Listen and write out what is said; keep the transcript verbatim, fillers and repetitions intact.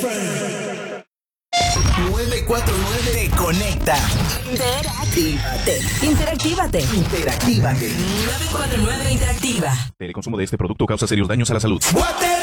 nueve cuatro nueve te conecta. Interactívate. Interactívate. Interactívate. nueve cuatro nueve Interactiva. El consumo de este producto causa serios daños a la salud. Guate